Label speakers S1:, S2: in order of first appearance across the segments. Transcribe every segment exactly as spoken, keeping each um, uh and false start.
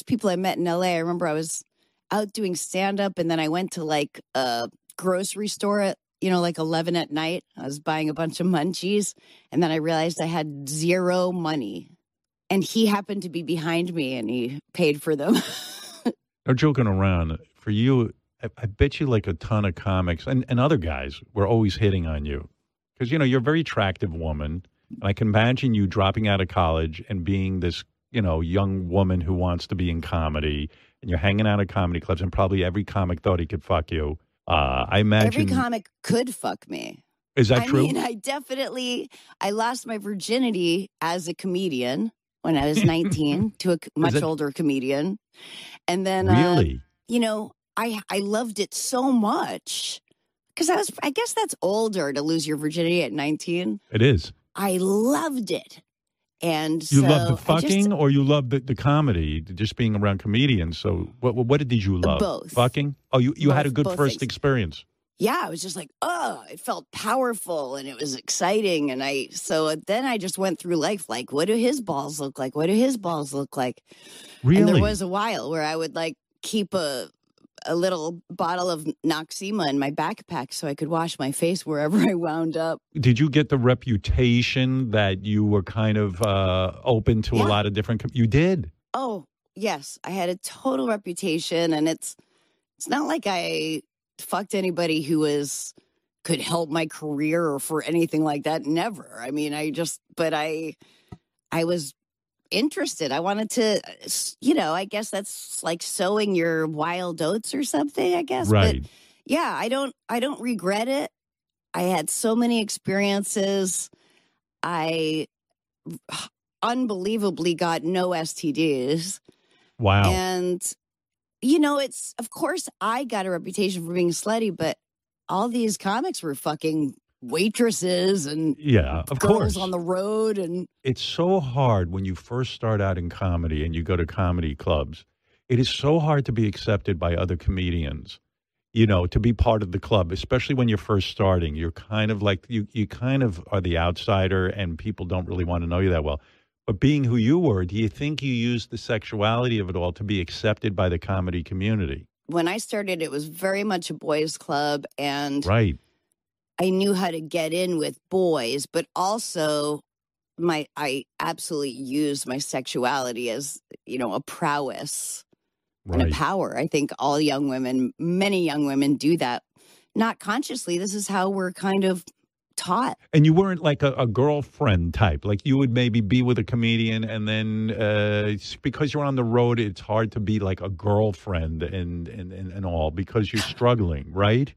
S1: first people I met in L A, I remember I was out doing stand-up, and then I went to like a grocery store at, you know, like eleven at night. I was buying a bunch of munchies, and then I realized I had zero money. And he happened to be behind me, and he paid for them.
S2: No joking around. For you, I, I bet you like a ton of comics and, and other guys were always hitting on you. Because, you know, you're a very attractive woman. And I can imagine you dropping out of college and being this, you know, young woman who wants to be in comedy. And you're hanging out at comedy clubs, and probably every comic thought he could fuck you. Uh, I imagine.
S1: Every comic could fuck me.
S2: Is that
S1: I
S2: true?
S1: I mean, I definitely, I lost my virginity as a comedian when I was nineteen to a much
S2: that...
S1: older comedian. And then,
S2: really?
S1: uh, you know, I, I loved it so much because I was, I guess that's older to lose your virginity at nineteen.
S2: It is.
S1: I loved it. And
S2: you
S1: so
S2: love the fucking,
S1: just,
S2: or you love the, the comedy, just being around comedians. So, what what did you love?
S1: Both.
S2: Fucking. Oh, you, you
S1: both,
S2: had a good first
S1: things.
S2: experience.
S1: Yeah, I was just like, oh, it felt powerful and it was exciting. And I, so then I just went through life like, what do his balls look like? What do his balls look like?
S2: Really?
S1: And there was a while where I would like keep a a little bottle of Noxema in my backpack so I could wash my face wherever I wound up.
S2: Did you get the reputation that you were kind of uh, open to
S1: Yeah.
S2: a lot of different, com- you did?
S1: Oh, yes. I had a total reputation, and it's it's not like I fucked anybody who was could help my career or for anything like that. Never. I mean, I just, but I, I was interested. I wanted to, you know, I guess that's like sowing your wild oats or something, I guess.
S2: Right.
S1: But yeah, I don't, I don't regret it. I had so many experiences. I unbelievably got no S T Ds.
S2: Wow.
S1: And, you know, it's, of course, I got a reputation for being slutty, but all these comics were fucking waitresses and
S2: yeah, of
S1: girls
S2: course.
S1: on the road. And
S2: it's so hard when you first start out in comedy and you go to comedy clubs. It is so hard to be accepted by other comedians, you know, to be part of the club, especially when you're first starting. You're kind of like, you, you kind of are the outsider and people don't really want to know you that well. But being who you were, do you think you used the sexuality of it all to be accepted by the comedy community?
S1: when I started, it was very much a boys' club, and
S2: right.
S1: I knew how to get in with boys, but also my I absolutely used my sexuality as, you know, a prowess
S2: right.
S1: and a power. I think all young women, many young women do that. Not consciously. This is how we're kind of taught.
S2: And you weren't like a, a girlfriend type. Like you would maybe be with a comedian and then uh, because you're on the road, it's hard to be like a girlfriend and, and, and, and all because you're struggling, right?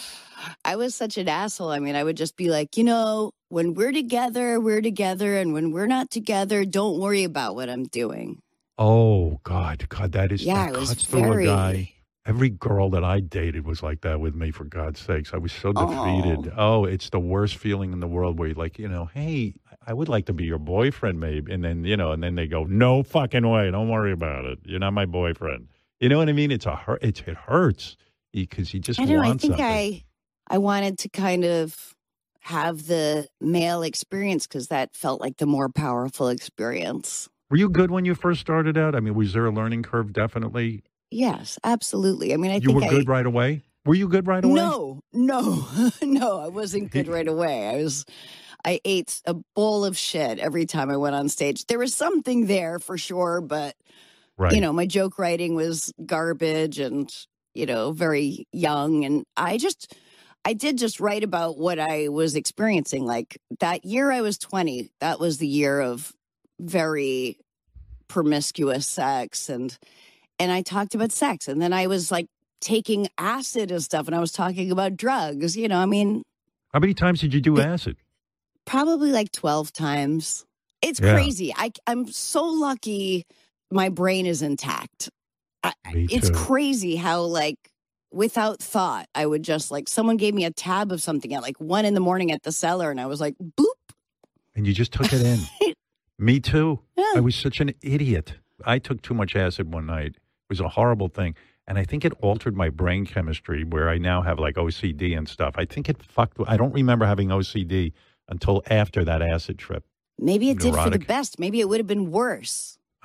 S1: I was such an asshole. I mean, I would just be like, you know, when we're together, we're together. And when we're not together, don't worry about what I'm doing.
S2: Oh, God. God, that is,
S1: yeah,
S2: that
S1: it was
S2: cuts
S1: very...
S2: through a guy. Every girl that I dated was like that with me, for God's sakes. I was so defeated. Oh, oh it's the worst feeling in the world where you're like, you know, hey, I would like to be your boyfriend, maybe. And then, you know, and then they go, no fucking way. Don't worry about it. You're not my boyfriend. You know what I mean? It's a hurt. It, it hurts because you just
S1: I don't
S2: want
S1: know. I think
S2: something.
S1: I, I wanted to kind of have the male experience because that felt like the more powerful experience.
S2: Were you good when you first started out? I mean, was there a learning curve? Definitely.
S1: Yes, absolutely. I mean, I
S2: you
S1: think
S2: were
S1: I,
S2: good right away. Were you good right away?
S1: No, no, no. I wasn't good right away. I was. I ate a bowl of shit every time I went on stage. There was something there for sure, but
S2: right.
S1: you know, my joke writing was garbage, and you know, very young, and I just. I did just write about what I was experiencing. Like that year I was twenty, that was the year of very promiscuous sex. And, and I talked about sex. And then I was like taking acid and stuff. And I was talking about drugs, you know, I mean.
S2: How many times did you do
S1: it,
S2: acid?
S1: Probably like twelve times. It's yeah. crazy. I, I'm so lucky my brain is intact. I, it's crazy how like, without thought, I would just like, someone gave me a tab of something at like one in the morning at the cellar, and I was like, boop.
S2: And you just took it in. Me too.
S1: Yeah.
S2: I was such an idiot. I took too much acid one night. It was a horrible thing. And I think it altered my brain chemistry where I now have like O C D and stuff. I think it fucked. I don't remember having O C D until after that acid trip.
S1: Maybe it
S2: Neurotic.
S1: did for the best. Maybe it would have been worse.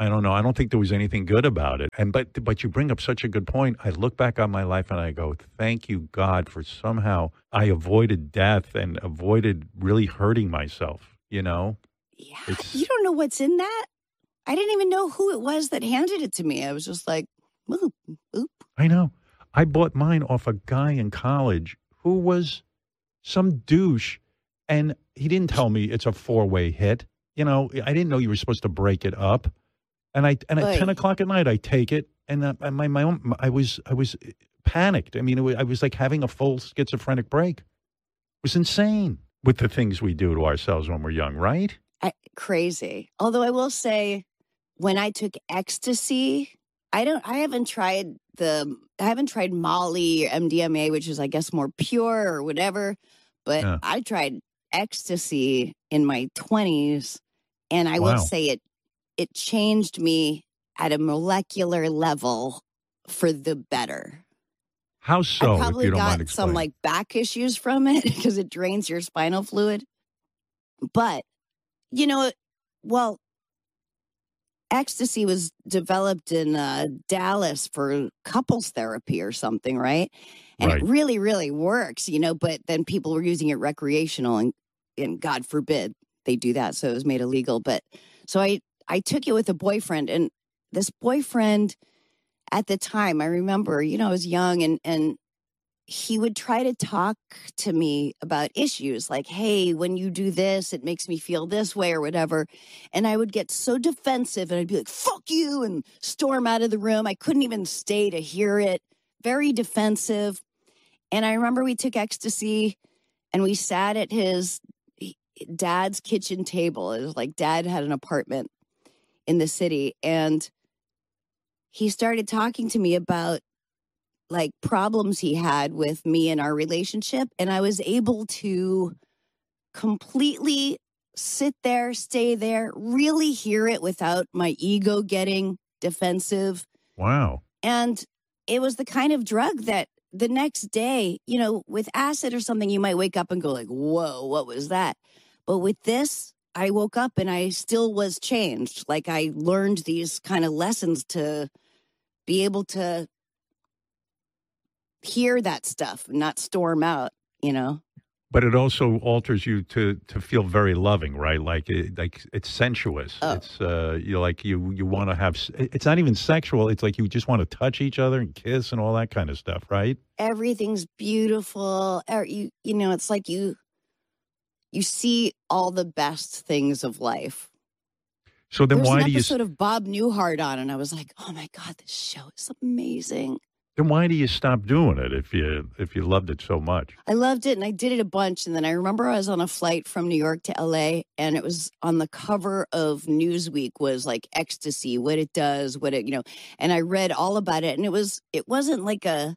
S2: I don't know. I don't think there was anything good about it. And but but you bring up such a good point. I look back on my life and I go, thank you, God, for somehow I avoided death and avoided really hurting myself, you know?
S1: Yeah.
S2: It's,
S1: You don't know what's in that? I didn't even know who it was that handed it to me. I was just like, boop, boop.
S2: I know. I bought mine off a guy in college who was some douche, and he didn't tell me it's a four-way hit. You know, I didn't know you were supposed to break it up. And I and at
S1: Oy.
S2: ten o'clock at night, I take it, and uh, my my own, I was I was panicked. I mean, it was, I was like having a full schizophrenic break. It was insane with the things we do to ourselves when we're young, right?
S1: I, crazy. Although I will say, when I took ecstasy, I don't. I haven't tried the. I haven't tried Molly or M D M A, which is, I guess, more pure or whatever. But
S2: Yeah.
S1: I tried ecstasy in my twenties, and I
S2: Wow.
S1: will say it. It changed me at a molecular level for the better.
S2: How so?
S1: I
S2: If
S1: probably
S2: you don't mind
S1: got some
S2: explaining.
S1: like back issues from it because it drains your spinal fluid. But, you know, well, ecstasy was developed in uh, Dallas for couples therapy or something, right? And
S2: Right.
S1: it really, really works, you know, but then people were using it recreational and, and God forbid they do that. So it was made illegal. But so I, I took it with a boyfriend, and this boyfriend at the time, I remember, you know, I was young, and, and he would try to talk to me about issues like, hey, when you do this, it makes me feel this way or whatever. And I would get so defensive and I'd be like, fuck you, and storm out of the room. I couldn't even stay to hear it. Very defensive. And I remember we took ecstasy and we sat at his dad's kitchen table. It was like dad had an apartment in the city, and he started talking to me about like problems he had with me and our relationship. And I was able to completely sit there, stay there, really hear it without my ego getting defensive.
S2: Wow.
S1: And it was the kind of drug that the next day, you know, with acid or something, you might wake up and go like, whoa, what was that? But with this, I woke up and I still was changed. Like I learned these kind of lessons to be able to hear that stuff and not storm out, you know?
S2: But it also alters you to to feel very loving, right? Like it, like it's sensuous.
S1: Oh.
S2: It's uh, you like you you want to have. It's not even sexual. It's like you just want to touch each other and kiss and all that kind of stuff, right?
S1: Everything's beautiful. Er, You you know, it's like you you see all the best things of life.
S2: So then
S1: There was
S2: why
S1: an
S2: do you
S1: episode of Bob Newhart on, and I was like, oh my God, this show is amazing.
S2: then why do you stop doing it if you if you loved it so much?
S1: I loved it, and I did it a bunch. And then I remember I was on a flight from New York to L A, and it was on the cover of Newsweek was like ecstasy, what it does, what it, you know, and I read all about it. And it was, it wasn't like a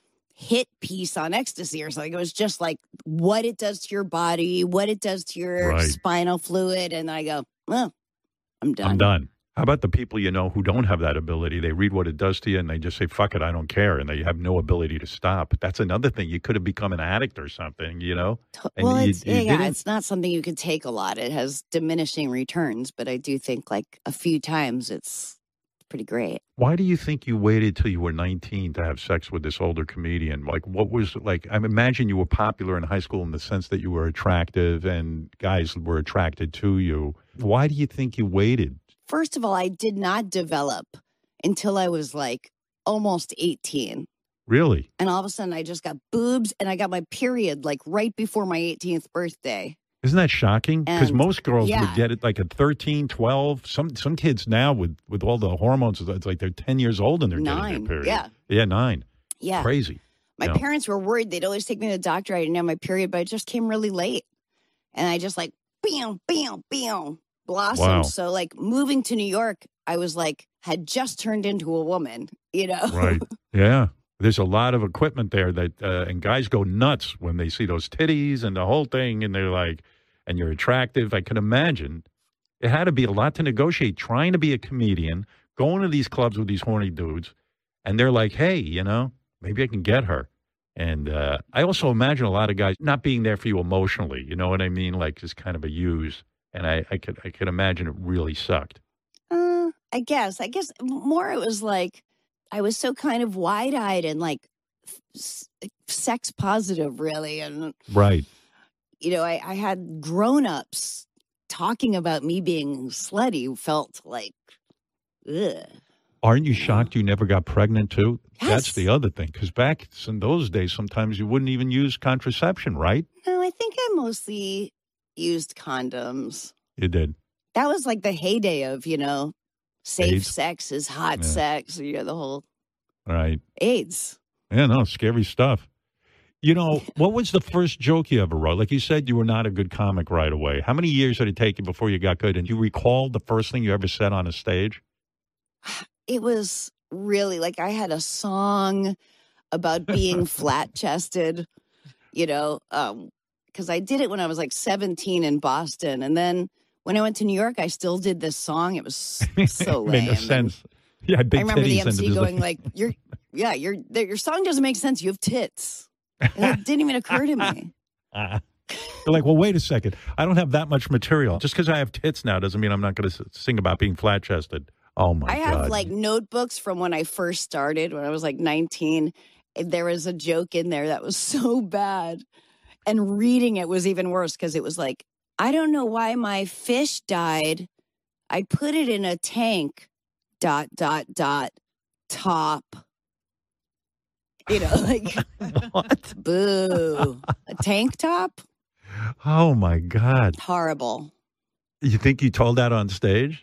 S1: hit piece on ecstasy or something. It was just like what it does to your body, what it does to your
S2: Right.
S1: spinal fluid. And I go, well, I'm done.
S2: I'm done. How about the people you know who don't have that ability? They read what it does to you and they just say, fuck it, I don't care. And they have no ability to stop. That's another thing. You could have become an addict or something, you know?
S1: To-
S2: And
S1: Well,
S2: you-
S1: it's,
S2: you
S1: yeah, yeah,
S2: didn't?
S1: it's not something you could take a lot. It has diminishing returns, but I do think like a few times it's pretty great.
S2: Why do you think you waited till you were nineteen to have sex with this older comedian? Like, what was, like, I imagine you were popular in high school in the sense that you were attractive and guys were attracted to you. Why do you think you waited?
S1: First of all, I did not develop until I was like almost eighteen.
S2: Really?
S1: And all of a sudden I just got boobs and I got my period like right before my eighteenth birthday.
S2: Isn't that shocking? Because
S1: And,
S2: most girls
S1: yeah.
S2: would get it like at thirteen, twelve. Some some kids now with, with all the hormones, it's like they're ten years old and they're getting
S1: Nine.
S2: their period.
S1: Yeah.
S2: Yeah, nine.
S1: Yeah.
S2: Crazy.
S1: My
S2: No.
S1: parents were worried. They'd always take me to the doctor. I didn't have my period, but it just came really late. And I just like, bam, bam, bam, blossomed.
S2: Wow.
S1: So like moving to New York, I was like, had just turned into a woman, you know?
S2: Right. Yeah. There's a lot of equipment there that, uh, and guys go nuts when they see those titties and the whole thing, and they're like, and you're attractive. I can imagine it had to be a lot to negotiate trying to be a comedian, going to these clubs with these horny dudes, and they're like, hey, you know, maybe I can get her. And uh, I also imagine a lot of guys not being there for you emotionally. You know what I mean? Like just kind of a use. And I, I could I could imagine it really sucked.
S1: Uh, I guess. I guess more it was like I was so kind of wide eyed and like s- sex positive, really. And,
S2: Right.
S1: you know, I, I had grown ups talking about me being slutty, felt like, ugh.
S2: Aren't you
S1: You know?
S2: shocked you never got pregnant too? That's
S1: Yes.
S2: the other thing. Because back in those days, sometimes you wouldn't even use contraception, right?
S1: No, I think I mostly used condoms.
S2: You did.
S1: That was like the heyday of, you know, safe
S2: AIDS.
S1: sex is hot
S2: Yeah.
S1: sex, you know, the whole
S2: Right.
S1: AIDS.
S2: Yeah, no, scary stuff. You know, what was the first joke you ever wrote? Like you said, you were not a good comic right away. How many years did it take you before you got good? And you recall the first thing you ever said on a stage?
S1: It was really like I had a song about being flat chested, you know, um, because I did it when I was like seventeen in Boston. And then when I went to New York, I still did this song. It was so lame.
S2: Made no
S1: And
S2: sense. Yeah, big
S1: I remember the
S2: titties and
S1: M C
S2: it was
S1: going like, "You're, yeah, your your song doesn't make sense. You have tits." And it didn't even occur to me.
S2: Uh, you're like, well, wait a second. I don't have that much material. Just because I have tits now doesn't mean I'm not going to sing about being flat chested. Oh my
S1: I
S2: God.
S1: have like notebooks from when I first started, when I was like nineteen. There was a joke in there that was so bad. And reading it was even worse because it was like, I don't know why my fish died. I put it in a tank, dot, dot, dot, top. You know, like,
S2: What?
S1: boo. A tank top?
S2: Oh my God.
S1: Horrible.
S2: You think you told that on stage?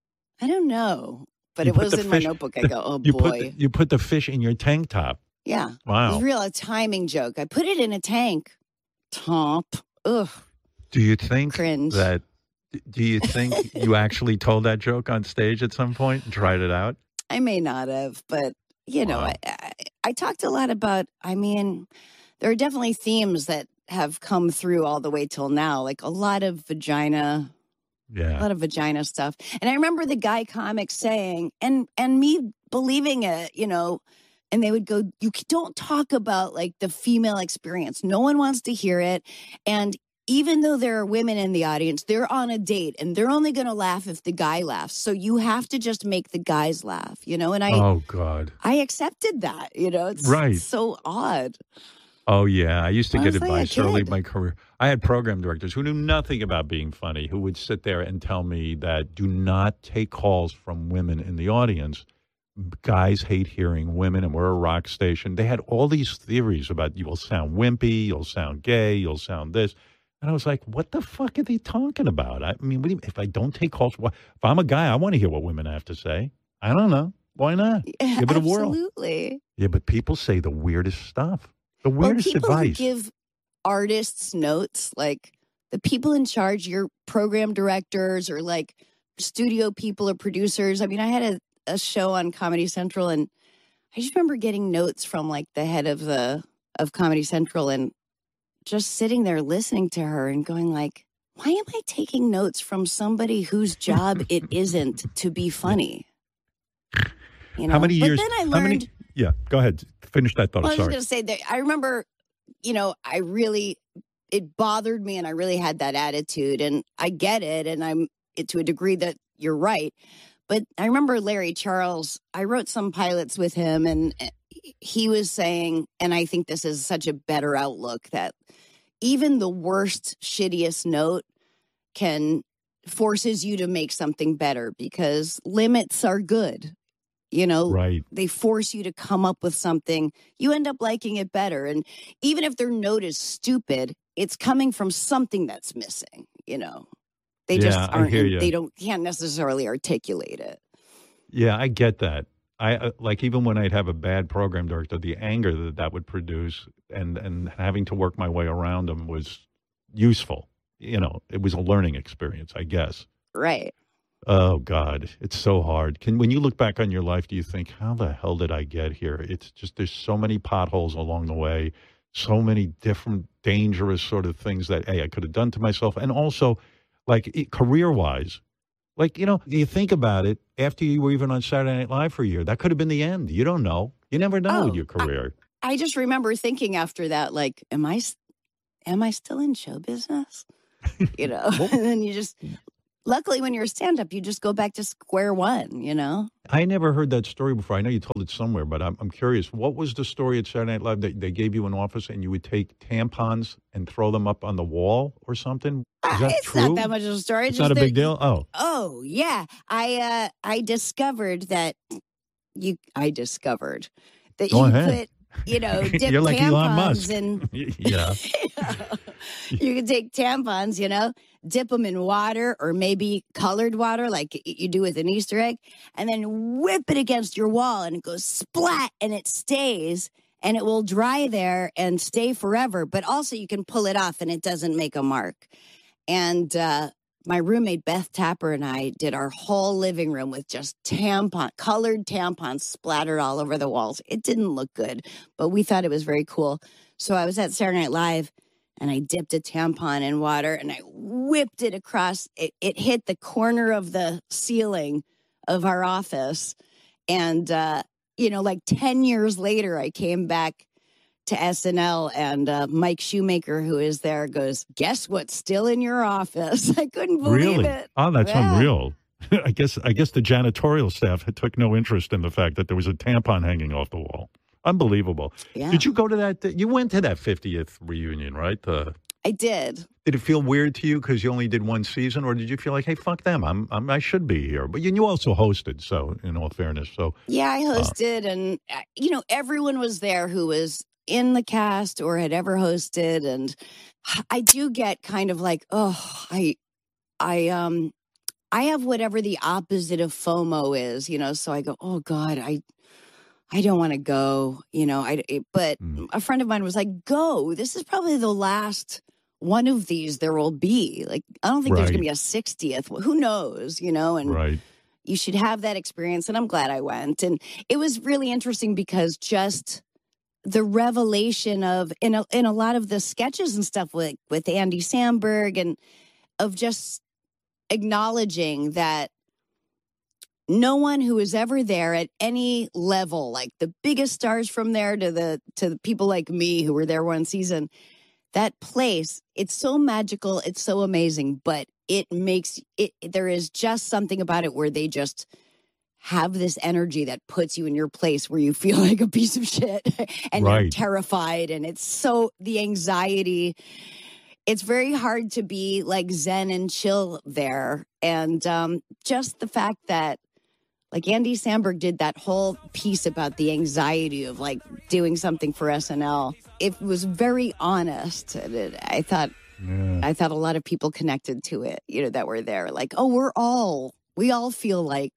S1: I don't know. But
S2: You
S1: it
S2: put
S1: was
S2: the
S1: in
S2: fish-
S1: my notebook. I go, oh
S2: You
S1: boy.
S2: put the, you put the fish in your tank top.
S1: Yeah. It
S2: Wow.
S1: was real a timing joke. I put it in a tank. Top. Ugh.
S2: Do you think
S1: Cringe.
S2: that? Do you think you actually told that joke on stage at some point and tried it out?
S1: I may not have, but you know,
S2: Wow.
S1: I, I, I talked a lot about, I mean, there are definitely themes that have come through all the way till now, like a lot of vagina, a
S2: Yeah.
S1: lot of vagina stuff. And I remember the guy comic saying, and, and me believing it, you know, and they would go, you don't talk about like the female experience. No one wants to hear it. And even though there are women in the audience, they're on a date and they're only going to laugh if the guy laughs. So you have to just make the guys laugh, you know? And I,
S2: Oh God.
S1: I accepted that, you know? It's
S2: Right.
S1: so odd.
S2: Oh yeah. I used to get
S1: Honestly, a
S2: advice early in
S1: kid.
S2: my career. I had program directors who knew nothing about being funny, who would sit there and tell me that do not take calls from women in the audience. Guys hate hearing women, and we're a rock station. They had all these theories about you'll sound wimpy, you'll sound gay, you'll sound this. And I was like, what the fuck are they talking about? I mean, what do you, if I don't take calls, why, if I'm a guy, I want to hear what women have to say. I don't know. Why not? Give it a whirl.
S1: Absolutely.
S2: Yeah, but people say the weirdest stuff. The
S1: Well,
S2: weirdest
S1: people who
S2: advice.
S1: give artists notes, like the people in charge, your program directors or like studio people or producers. I mean, I had a, a show on Comedy Central, and I just remember getting notes from like the head of the of Comedy Central and just sitting there listening to her and going like, why am I taking notes from somebody whose job it isn't to be funny? You know?
S2: How many
S1: but
S2: years?
S1: then I
S2: how
S1: learned.
S2: many, yeah, go ahead. Finish that thought.
S1: Well, I was just
S2: Sorry.
S1: going to say that I remember, you know, I really, it bothered me and I really had that attitude and I get it. And I'm it, to a degree that you're right. But I remember Larry Charles, I wrote some pilots with him and he was saying, and I think this is such a better outlook, that even the worst, shittiest note can forces you to make something better because limits are good. You know,
S2: Right.
S1: they force you to come up with something. You end up liking it better. And even if their note is stupid, it's coming from something that's missing, you know. They just
S2: Yeah, I
S1: aren't,
S2: hear
S1: in-
S2: ya.
S1: they don't, can't necessarily articulate it.
S2: Yeah, I get that. I uh, like even when I'd have a bad program director, the anger that that would produce, and and having to work my way around them was useful. You know, it was a learning experience, I guess.
S1: Right.
S2: Oh God, it's so hard. Can when you look back on your life, do you think, how the hell did I get here? It's just there's so many potholes along the way, so many different dangerous sort of things that hey, I could have done to myself, and also like career wise. Like, you know, you think about it, after you were even on Saturday Night Live for a year, that could have been the end. You don't know. You never know with
S1: Oh,
S2: your career.
S1: I just remember thinking after that, like, am I, s- am I still in show business? You know,
S2: Well-
S1: and then you just luckily, when you're a stand-up, you just go back to square one, you know?
S2: I never heard that story before. I know you told it somewhere, but I'm, I'm curious. What was the story at Saturday Night Live that they gave you an office and you would take tampons and throw them up on the wall or something? Is
S1: Uh,
S2: that
S1: it's
S2: true?
S1: not that much of a story.
S2: It's
S1: just
S2: not a
S1: that-
S2: big deal? Oh.
S1: Oh, yeah. I uh, I discovered that you. I discovered that
S2: Go
S1: you
S2: ahead.
S1: put, you know, dip
S2: You're like Elon
S1: tampons
S2: Musk.
S1: in.
S2: Yeah.
S1: You can take tampons, you know, dip them in water or maybe colored water like you do with an Easter egg, and then whip it against your wall and it goes splat and it stays and it will dry there and stay forever. But also you can pull it off and it doesn't make a mark. And uh, my roommate Beth Tapper and I did our whole living room with just tampon, colored tampons splattered all over the walls. It didn't look good, but we thought it was very cool. So I was at Saturday Night Live and I dipped a tampon in water and I whipped it across. It, it hit the corner of the ceiling of our office. And, uh, you know, like ten years later, I came back to S N L and uh, Mike Shoemaker, who is there, goes, "Guess what's still in your office?" I couldn't believe
S2: Really?
S1: it.
S2: Oh, that's
S1: Yeah.
S2: unreal. I guess I guess the janitorial staff had took no interest in the fact that there was a tampon hanging off the wall. Unbelievable.
S1: Yeah.
S2: Did you go to that? You went to that fiftieth reunion, right? The,
S1: I did.
S2: did it feel weird to you because you only did one season, or did you feel like, hey, fuck them, I'm, I'm I should be here? But you, you also hosted, so in all fairness, so
S1: Yeah, I hosted, and uh, you know, everyone was there who was in the cast or had ever hosted, and I do get kind of like, oh, I, I, um, I have whatever the opposite of FOMO is, you know. So I go, oh God, I, I don't want to go, you know. I, it, but
S2: Mm.
S1: a friend of mine was like, go. This is probably the last one of these there will be. Like, I don't think there's
S2: Right.
S1: going to be a sixtieth. Who knows, you know? And
S2: right.
S1: you should have that experience. And I'm glad I went. And it was really interesting because just the revelation of in a, in a lot of the sketches and stuff with with Andy Samberg, and of just acknowledging that no one who is ever there at any level, like the biggest stars from there to the to the people like me who were there one season, that place, it's so magical, it's so amazing, but it makes it there is just something about it where they just have this energy that puts you in your place where you feel like a piece of shit and you're
S2: Right.
S1: terrified, and it's so the anxiety. It's very hard to be like zen and chill there. And um, just the fact that like Andy Samberg did that whole piece about the anxiety of like doing something for S N L. It was very honest. And it, I thought,
S2: Yeah.
S1: I thought a lot of people connected to it, you know, that were there. Like, oh, we're all, we all feel like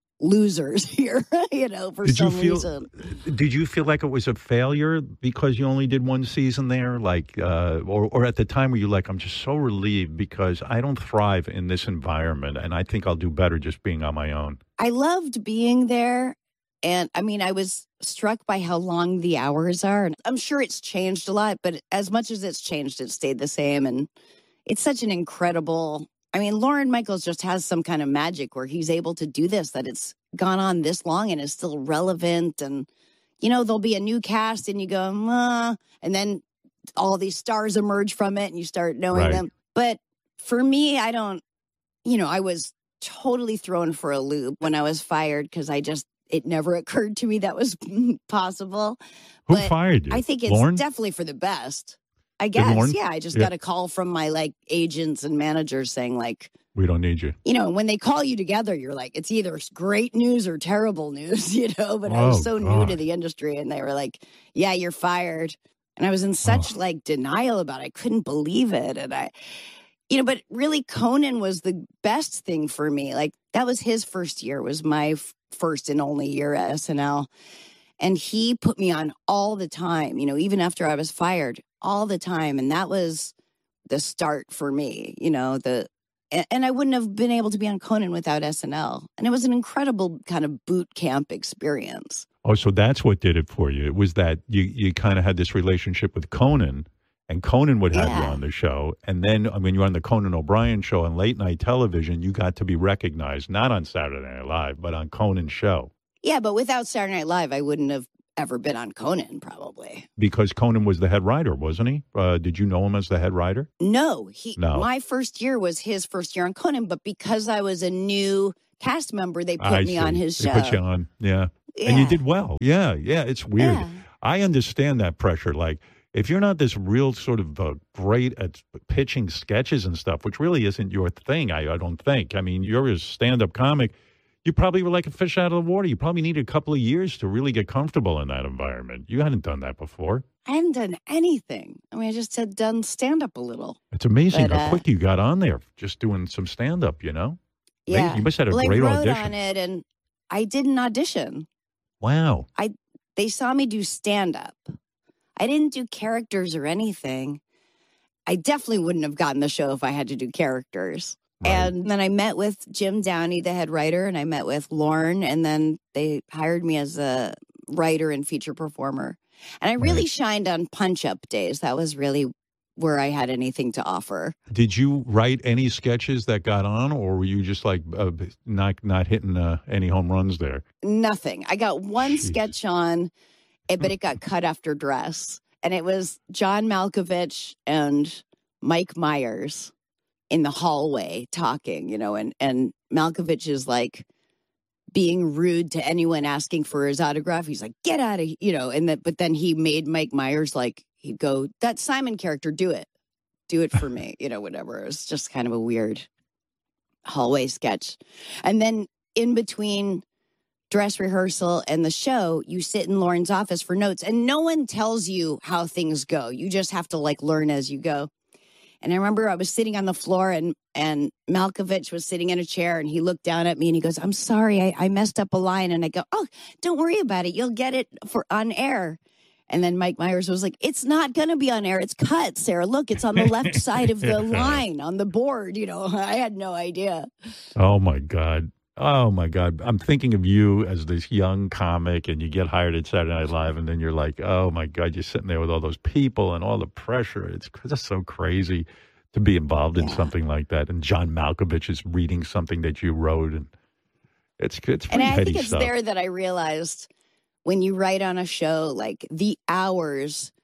S1: losers here, you know, for
S2: Did you
S1: some
S2: feel?
S1: reason.
S2: Did you feel like it was a failure because you only did one season there? Like, uh, or, or at the time were you like, I'm just so relieved because I don't thrive in this environment, and I think I'll do better just being on my own.
S1: I loved being there. And I mean, I was struck by how long the hours are. And I'm sure it's changed a lot, but as much as it's changed, it stayed the same. And it's such an incredible, I mean, Lorne Michaels just has some kind of magic where he's able to do this, that it's gone on this long and is still relevant. And, you know, there'll be a new cast and you go, uh, and then all these stars emerge from it and you start knowing
S2: Right.
S1: them. But for me, I don't, you know, I was totally thrown for a loop when I was fired because I just, it never occurred to me that was possible.
S2: Who
S1: But
S2: fired you?
S1: I think it's
S2: Lorne?
S1: definitely for the best. I
S2: Did
S1: guess.
S2: Lorne?
S1: Yeah. I just
S2: Yeah.
S1: got a call from my like agents and managers saying like,
S2: We don't need you.
S1: you know, when they call you together, you're like, it's either great news or terrible news, you know, but I
S2: Oh,
S1: was so new
S2: God.
S1: to the industry and they were like, yeah, you're fired. And I was in such like denial about it. I couldn't believe it. And I, you know, but really Conan was the best thing for me. Like that was his first year, was my f- first and only year at S N L. And he put me on all the time, you know, even after I was fired, all the time. And that was the start for me, you know, the, a- and I wouldn't have been able to be on Conan without S N L. And it was an incredible kind of boot camp experience.
S2: Oh, so that's what did it for you. It was that you, you kind of had this relationship with Conan, and Conan would have you
S1: Yeah.
S2: on the show. And then I mean, you were on the Conan O'Brien show on late night television. You got to be recognized, not on Saturday Night Live, but on Conan's show.
S1: Yeah, but without Saturday Night Live, I wouldn't have ever been on Conan, probably.
S2: Because Conan was the head writer, wasn't he? Uh, did you know him as the head writer?
S1: No, he.
S2: No.
S1: My first year was his first year on Conan, but because I was a new cast member, they put
S2: I
S1: me
S2: see.
S1: on his show.
S2: They put you on, yeah.
S1: Yeah.
S2: And you did well. Yeah, yeah, it's weird.
S1: Yeah.
S2: I understand that pressure. Like, if you're not this real sort of uh, great at pitching sketches and stuff, which really isn't your thing, I, I don't think. I mean, you're a stand-up comic. You probably were like a fish out of the water. You probably needed a couple of years to really get comfortable in that environment. You hadn't done that before.
S1: I hadn't done anything. I mean, I just had done stand-up a little.
S2: It's amazing
S1: But,
S2: how
S1: uh,
S2: quick you got on there just doing some stand-up, you know?
S1: Yeah.
S2: You must have had a
S1: well,
S2: great
S1: I wrote
S2: audition.
S1: on it, and I didn't audition.
S2: Wow.
S1: They saw me do stand-up. I didn't do characters or anything. I definitely wouldn't have gotten the show if I had to do characters.
S2: Right.
S1: And then I met with Jim Downey, the head writer, and I met with Lorne, and then they hired me as a writer and feature performer. And I really
S2: Right.
S1: shined on punch-up days. That was really where I had anything to offer.
S2: Did you write any sketches that got on, or were you just like uh, not not hitting uh, any home runs there?
S1: Nothing. I got one
S2: Jeez.
S1: sketch on, eh, but it got cut after dress. And it was John Malkovich and Mike Myers in the hallway talking, you know, and, and Malkovich is like being rude to anyone asking for his autograph. He's like, get out of here, you know, and that, but then he made Mike Myers like, he'd go, that Simon character, do it. Do it for me, you know, whatever. It was just kind of a weird hallway sketch. And then in between dress rehearsal and the show, you sit in Lauren's office for notes, and no one tells you how things go. You just have to like learn as you go. And I remember I was sitting on the floor, and and Malkovich was sitting in a chair, and he looked down at me and he goes, I'm sorry, I, I messed up a line. And I go, oh, don't worry about it. You'll get it for on air. And then Mike Myers was like, it's not going to be on air. It's cut, Sarah. Look, it's on the left side of the line on the board. You know, I had no idea.
S2: Oh, my God. Oh, my God. I'm thinking of you as this young comic, and you get hired at Saturday Night Live, and then you're like, oh, my God, you're sitting there with all those people and all the pressure. It's just so crazy to be involved in
S1: Yeah.
S2: something like that. And John Malkovich is reading something that you wrote, and it's, it's pretty
S1: And I
S2: heady
S1: think it's
S2: stuff.
S1: there that I realized when you write on a show, like the hours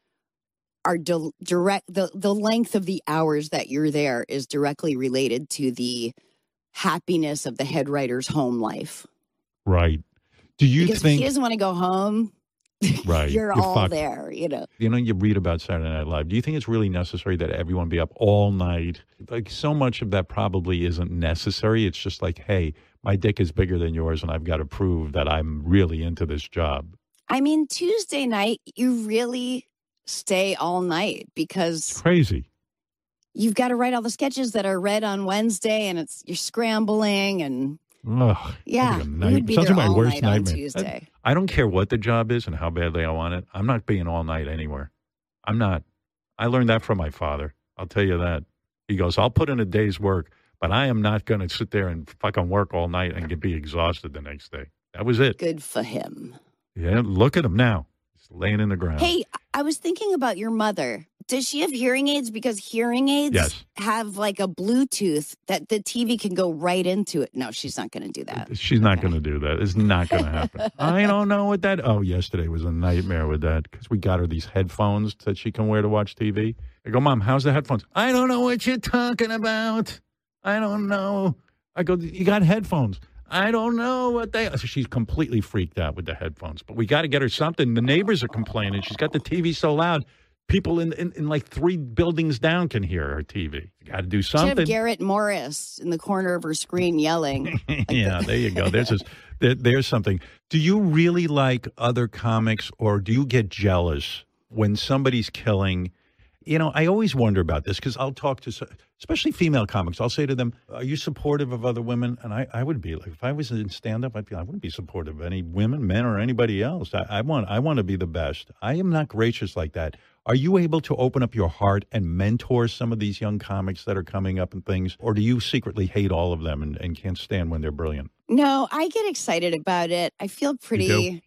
S1: are di- direct, the, the length of the hours that you're there is directly related to the happiness of the head writer's home life.
S2: Right. Do you
S1: because
S2: think...
S1: if he doesn't want to go home,
S2: Right.
S1: you're,
S2: You're
S1: all
S2: fucked.
S1: there, you know.
S2: You know, you read about Saturday Night Live. Do you think it's really necessary that everyone be up all night? Like, so much of that probably isn't necessary. It's just like, hey, my dick is bigger than yours, and I've got to prove that I'm really into this job.
S1: I mean, Tuesday night, you really stay all night
S2: It's
S1: because
S2: crazy.
S1: you've got to write all the sketches that are read on Wednesday, and it's you're scrambling, and
S2: Ugh,
S1: yeah,
S2: like a
S1: we
S2: night-
S1: would be
S2: sounds
S1: there
S2: like my
S1: all
S2: worst
S1: night on
S2: nightmare.
S1: Tuesday.
S2: I don't care what the job is and how badly I want it. I'm not being all night anywhere. I'm not. I learned that from my father. I'll tell you that. He goes, I'll put in a day's work, but I am not going to sit there and fucking work all night and get, be exhausted the next day. That was it.
S1: Good for him.
S2: Yeah, look at him now. He's laying in the ground.
S1: Hey, I was thinking about your mother. Does she have hearing aids? Because hearing aids
S2: Yes.
S1: have like a Bluetooth that the T V can go right into it. No, she's not going to do that.
S2: She's not
S1: Okay.
S2: going to do that. It's not going to happen. I don't know what that. Oh, yesterday was a nightmare with that because we got her these headphones that she can wear to watch T V. I go, Mom, how's the headphones? I don't know what you're talking about. I don't know. I go, you got headphones. I don't know what they. So she's completely freaked out with the headphones. But we got to get her something. The neighbors are complaining. She's got the T V so loud. People in, in, in like three buildings down can hear her T V. You got to do
S1: She should have
S2: something.
S1: Garrett Morris in the corner of her screen yelling.
S2: Yeah, there you go. There's this, there, there's something. Do you really like other comics, or do you get jealous when somebody's killing? You know, I always wonder about this because I'll talk to, so- especially female comics. I'll say to them, "Are you supportive of other women?" And I, I would be like, if I was in stand-up, I'd be, I wouldn't be supportive of any women, men, or anybody else. I, I want, I want to be the best. I am not gracious like that. Are you able to open up your heart and mentor some of these young comics that are coming up and things, or do you secretly hate all of them and, and can't stand when they're brilliant?
S1: No, I get excited about it. I feel pretty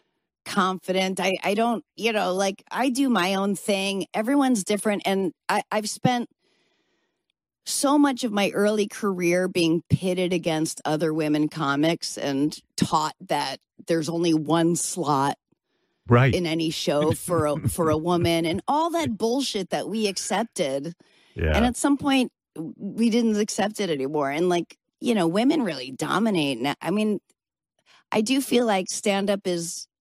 S1: confident. I, I don't, you know, like I do my own thing. Everyone's different. And I, I've spent so much of my early career being pitted against other women comics and taught that there's only one slot
S2: right.
S1: in any show for a, for a woman, and all that bullshit that we accepted.
S2: Yeah.
S1: And at some point, we didn't accept it anymore. And like, you know, women really dominate. Now. I mean, I do feel like stand up is